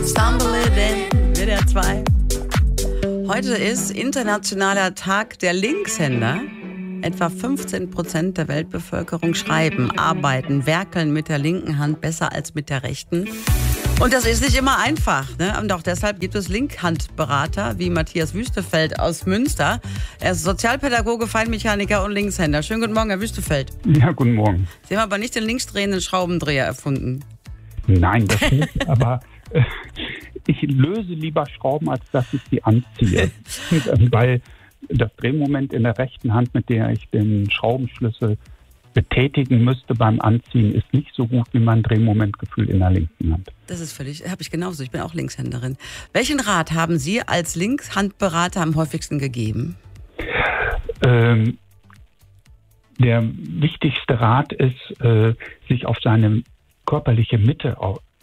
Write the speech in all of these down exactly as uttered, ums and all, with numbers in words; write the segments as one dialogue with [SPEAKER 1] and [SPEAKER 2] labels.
[SPEAKER 1] Stumble it in, W D R zwei. Heute ist Internationaler Tag der Linkshänder. Etwa fünfzehn Prozent der Weltbevölkerung schreiben, arbeiten, werkeln mit der linken Hand besser als mit der rechten. Und das ist nicht immer einfach, ne? Und auch deshalb gibt es Linkhandberater wie Matthias Wüstefeld aus Münster. Er ist Sozialpädagoge, Feinmechaniker und Linkshänder. Schönen guten Morgen, Herr Wüstefeld.
[SPEAKER 2] Ja, guten Morgen.
[SPEAKER 1] Sie haben aber nicht den linksdrehenden Schraubendreher erfunden.
[SPEAKER 2] Nein, das nicht, aber äh, ich löse lieber Schrauben, als dass ich sie anziehe. Weil das Drehmoment in der rechten Hand, mit der ich den Schraubenschlüssel betätigen müsste beim Anziehen, ist nicht so gut wie mein Drehmomentgefühl in der linken Hand.
[SPEAKER 1] Das ist völlig, habe ich genauso. Ich bin auch Linkshänderin. Welchen Rat haben Sie als Linkshandberater am häufigsten gegeben?
[SPEAKER 2] Ähm, der wichtigste Rat ist, äh, sich auf seine körperliche Mitte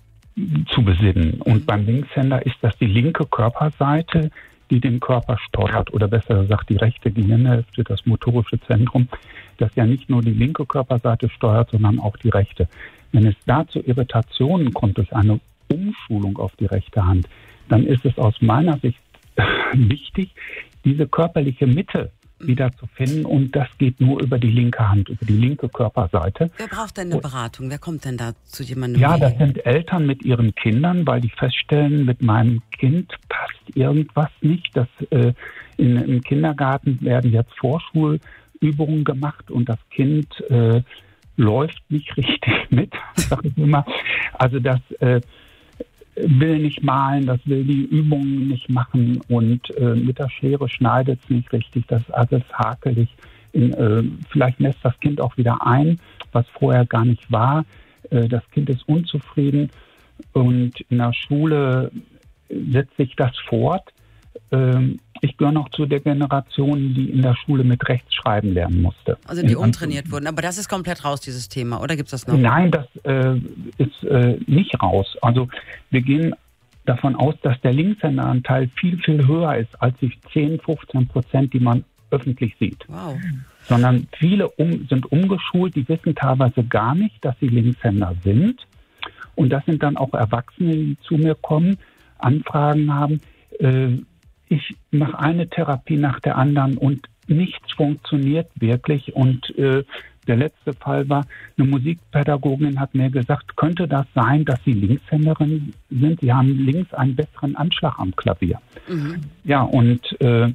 [SPEAKER 2] zu besinnen. Und beim Linkshänder ist das die linke Körperseite, die den Körper steuert, oder besser gesagt die rechte Gehirnhälfte, das motorische Zentrum, das ja nicht nur die linke Körperseite steuert, sondern auch die rechte. Wenn es da zu Irritationen kommt durch eine Umschulung auf die rechte Hand, dann ist es aus meiner Sicht wichtig, diese körperliche Mitte wieder zu finden, und das geht nur über die linke Hand, über die linke Körperseite.
[SPEAKER 1] Wer braucht denn eine Beratung? Wer kommt denn da zu jemandem?
[SPEAKER 2] Ja, das sind Eltern mit ihren Kindern, weil die feststellen, mit meinem Kind passt irgendwas nicht. Das, äh, in, im Kindergarten werden jetzt Vorschulübungen gemacht und das Kind äh, läuft nicht richtig mit, sag ich immer. Also das äh, will nicht malen, das will die Übungen nicht machen, und äh, mit der Schere schneidet es nicht richtig, das ist alles hakelig. In, äh, vielleicht lässt das Kind auch wieder ein, was vorher gar nicht war. Äh, das Kind ist unzufrieden, und in der Schule setzt sich das fort. Äh, ich gehöre noch zu der Generation, die in der Schule mit rechts schreiben lernen musste.
[SPEAKER 1] Also die umtrainiert wurden. Aber das ist komplett raus, dieses Thema. Oder gibt es das noch?
[SPEAKER 2] Nein, das äh, ist äh, nicht raus. Also wir gehen davon aus, dass der Linkshänderanteil viel, viel höher ist als die zehn, fünfzehn Prozent, die man öffentlich sieht.
[SPEAKER 1] Wow.
[SPEAKER 2] Sondern viele um, sind umgeschult, die wissen teilweise gar nicht, dass sie Linkshänder sind. Und das sind dann auch Erwachsene, die zu mir kommen, Anfragen haben. Äh, Ich mache eine Therapie nach der anderen und nichts funktioniert wirklich. Und äh, der letzte Fall war, eine Musikpädagogin hat mir gesagt, könnte das sein, dass Sie Linkshänderin sind? Sie haben links einen besseren Anschlag am Klavier. Mhm. Ja, und äh,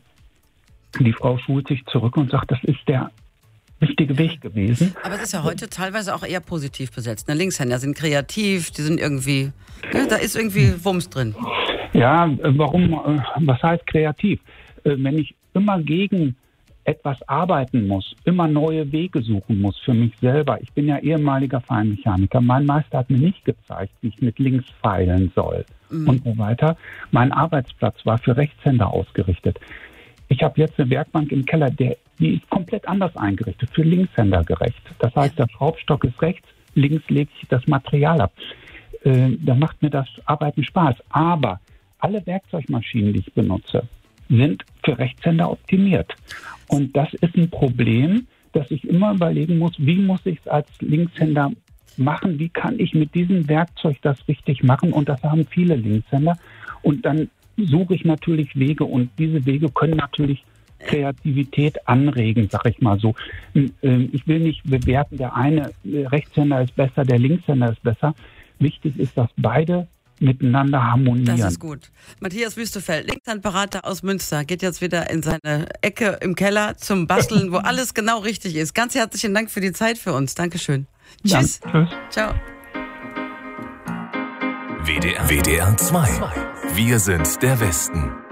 [SPEAKER 2] die Frau schult sich zurück und sagt, das ist der richtige Weg gewesen.
[SPEAKER 1] Aber es ist ja heute teilweise auch eher positiv besetzt. Ne? Linkshänder sind kreativ, die sind irgendwie, ne, da ist irgendwie Wumms drin.
[SPEAKER 2] Ja, warum, was heißt kreativ? Wenn ich immer gegen etwas arbeiten muss, immer neue Wege suchen muss für mich selber. Ich bin ja ehemaliger Feinmechaniker. Mein Meister hat mir nicht gezeigt, wie ich mit links feilen soll mhm. und so weiter. Mein Arbeitsplatz war für Rechtshänder ausgerichtet. Ich habe jetzt eine Werkbank im Keller, der, die ist komplett anders eingerichtet, für Linkshänder gerecht. Das heißt, der Schraubstock ist rechts, links lege ich das Material ab. Äh, da macht mir das Arbeiten Spaß. Aber alle Werkzeugmaschinen, die ich benutze, sind für Rechtshänder optimiert. Und das ist ein Problem, dass ich immer überlegen muss, wie muss ich es als Linkshänder machen? Wie kann ich mit diesem Werkzeug das richtig machen? Und das haben viele Linkshänder. Und dann suche ich natürlich Wege. Und diese Wege können natürlich Kreativität anregen, sag ich mal so. Ich will nicht bewerten, der eine Rechtshänder ist besser, der Linkshänder ist besser. Wichtig ist, dass beide miteinander harmonieren.
[SPEAKER 1] Das ist gut. Matthias Wüstefeld, Linkshandberater aus Münster, geht jetzt wieder in seine Ecke im Keller zum Basteln, wo alles genau richtig ist. Ganz herzlichen Dank für die Zeit für uns. Dankeschön. Tschüss.
[SPEAKER 2] Ja, tschüss.
[SPEAKER 1] Ciao.
[SPEAKER 3] W D R, W D R zwei. Wir sind der Westen.